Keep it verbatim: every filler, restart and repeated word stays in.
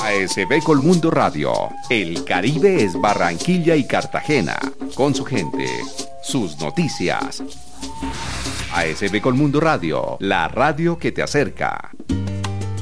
A S B Colmundo Radio. El Caribe es Barranquilla y Cartagena. Con su gente, sus noticias. A S B Colmundo Radio, la radio que te acerca.